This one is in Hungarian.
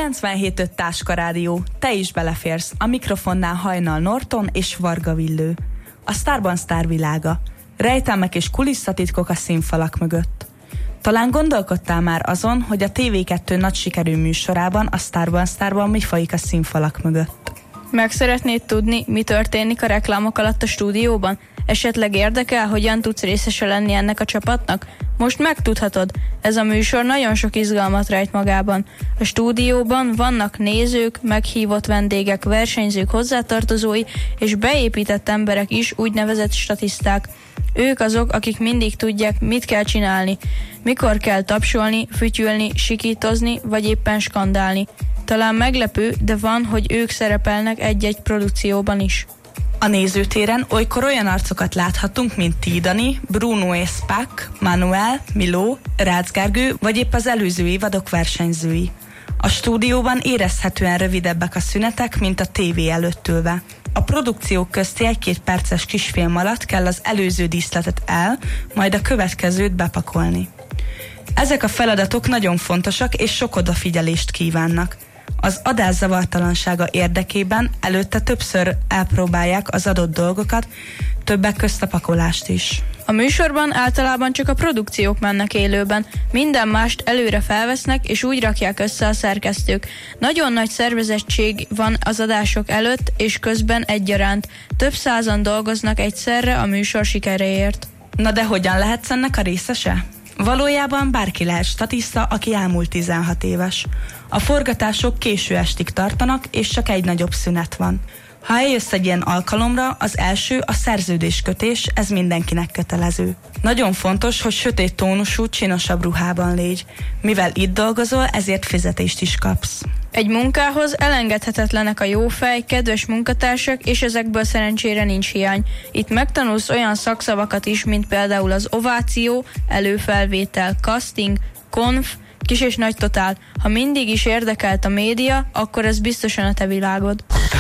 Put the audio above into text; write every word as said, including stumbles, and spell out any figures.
kilencvenhét öt Táska Rádió, te is beleférsz, a mikrofonnál Hajnal Norton és Varga Villő. A Sztárban sztárvilága, rejtelmek és kulisszatitkok a színfalak mögött. Talán gondolkodtál már azon, hogy a té vé kettő nagy sikerű műsorában, a Sztárban sztárban mi folyik a színfalak mögött? Meg szeretnéd tudni, mi történik a reklámok alatt a stúdióban? Esetleg érdekel, hogyan tudsz részese lenni ennek a csapatnak? Most megtudhatod, ez a műsor nagyon sok izgalmat rejt magában. A stúdióban vannak nézők, meghívott vendégek, versenyzők, hozzátartozói és beépített emberek is, úgynevezett statiszták. Ők azok, akik mindig tudják, mit kell csinálni, mikor kell tapsolni, fütyülni, sikítozni vagy éppen skandálni. Talán meglepő, de van, hogy ők szerepelnek egy-egy produkcióban is. A nézőtéren olykor olyan arcokat láthatunk, mint Tidani, Bruno és Spack, Manuel, Miló, Rácz Gergő, vagy épp az előző évadok versenyzői. A stúdióban érezhetően rövidebbek a szünetek, mint a tévé előtt ülve. A produkciók közti egy-két perces kisfilm alatt kell az előző díszletet el, majd a következőt bepakolni. Ezek a feladatok nagyon fontosak és sok odafigyelést kívánnak. Az adás zavartalansága érdekében előtte többször elpróbálják az adott dolgokat, többek közt a pakolást is. A műsorban általában csak a produkciók mennek élőben, minden mást előre felvesznek és úgy rakják össze a szerkesztők. Nagyon nagy szervezettség van az adások előtt és közben egyaránt. Több százan dolgoznak egyszerre a műsor sikeréért. Na de hogyan lehetsz ennek a részese? Valójában bárki lehet statiszta, aki elmúlt tizenhat éves. A forgatások késő estig tartanak, és csak egy nagyobb szünet van. Ha eljössz egy ilyen alkalomra, az első a szerződéskötés, ez mindenkinek kötelező. Nagyon fontos, hogy sötét tónusú, csinosabb ruhában légy. Mivel itt dolgozol, ezért fizetést is kapsz. Egy munkához elengedhetetlenek a jó fej, kedves munkatársak, és ezekből szerencsére nincs hiány. Itt megtanulsz olyan szakszavakat is, mint például az ováció, előfelvétel, casting, konf, kis és nagy totál. Ha mindig is érdekelt a média, akkor ez biztosan a te világod.